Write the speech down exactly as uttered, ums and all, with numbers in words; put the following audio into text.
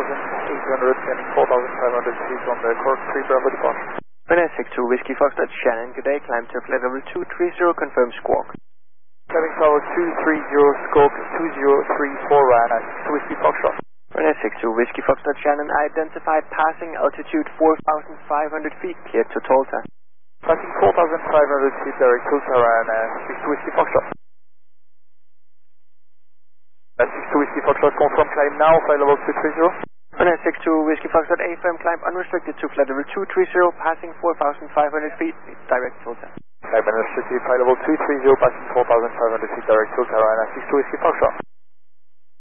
thousand eight hundred, landing four thousand five hundred feet on the Cork three Bravo departure. Finnair six two Whiskey Foxtrot, Shannon, good day, climb to flight level two three zero, confirm squawk. Climbing tower two three zero, scope two zero three four, Ryanair six two Whiskey Foxtrot. Finnair six two Whiskey Foxtrot, Shannon, identified passing altitude four thousand five hundred feet, clear to Tulsa. Passing four thousand five hundred feet, direct Tulsa, Ryanair six two Whiskey Foxtrot. six two Whiskey Foxtrot, confirm climb now, flight level two three zero. Finnair six two Whiskey Foxtrot, A F M climb unrestricted to flight level two three zero, passing four thousand five hundred feet, direct Tulsa. Climb unrestricted, flight level two three zero, passing four thousand five hundred feet, direct Tulsa, Ryanair six two Whiskey Foxtrot.